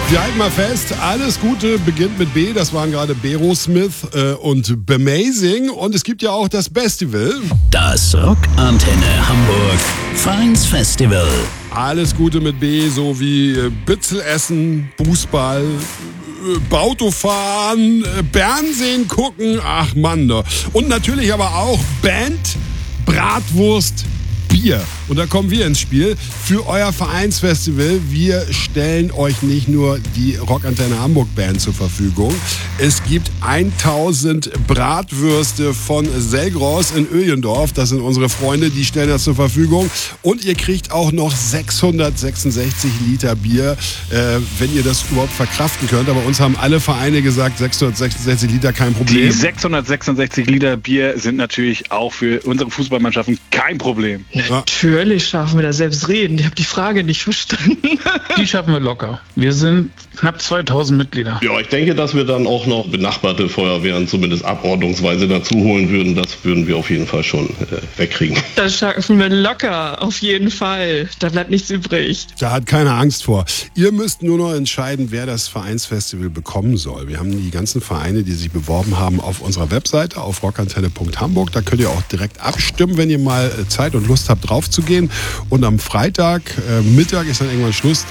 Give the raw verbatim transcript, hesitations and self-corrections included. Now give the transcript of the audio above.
Wir halten mal fest, alles Gute beginnt mit B. Das waren gerade Aerosmith äh, und B'Amazing. Und es gibt ja auch das Festival. Das Rockantenne Hamburg Vereinsfestival. Alles Gute mit B, so wie äh, Bitzel essen, Fußball, äh, Autofahren, äh, Fernsehen gucken. Ach Mann. Ne. Und natürlich aber auch Band, Bratwurst, Bier. Und da kommen wir ins Spiel für euer Vereinsfestival. Wir stellen euch nicht nur die Rockantenne Hamburg Band zur Verfügung. Es gibt tausend Bratwürste von Selgros in Öjendorf. Das sind unsere Freunde, die stellen das zur Verfügung. Und ihr kriegt auch noch sechshundertsechsundsechzig Liter Bier, äh, wenn ihr das überhaupt verkraften könnt. Aber uns haben alle Vereine gesagt, sechshundertsechsundsechzig Liter kein Problem. Die sechshundertsechsundsechzig Liter Bier sind natürlich auch für unsere Fußballmannschaften kein Problem. Ja. Natürlich schaffen wir das, selbst reden. Ich habe die Frage nicht verstanden. Die schaffen wir locker. Wir sind knapp zweitausend Mitglieder. Ja, ich denke, dass wir dann auch noch benachbarte Feuerwehren zumindest abordnungsweise dazu holen würden. Das würden wir auf jeden Fall schon äh, wegkriegen. Das schaffen wir locker, auf jeden Fall. Da bleibt nichts übrig. Da hat keiner Angst vor. Ihr müsst nur noch entscheiden, wer das Vereinsfestival bekommen soll. Wir haben die ganzen Vereine, die sich beworben haben, auf unserer Webseite auf rockantenne punkt hamburg. Da könnt ihr auch direkt abstimmen, wenn ihr mal Zeit und Lust habt, drauf zu gehen. Und am Freitag äh, Mittag ist dann irgendwann Schluss.